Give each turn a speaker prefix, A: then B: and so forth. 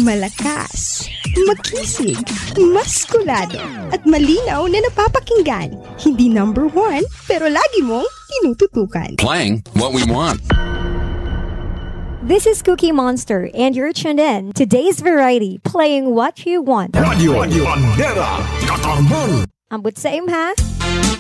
A: Malakas, makisig, maskulado, at malinaw na napapakinggan. Hindi number one, pero lagi mong tinututukan.
B: Playing what we want.
C: This is Cookie Monster, and you're tuned in to Today's Variety, playing what you want.
D: Radio Bandera Katarman.
C: Ambot sa imha.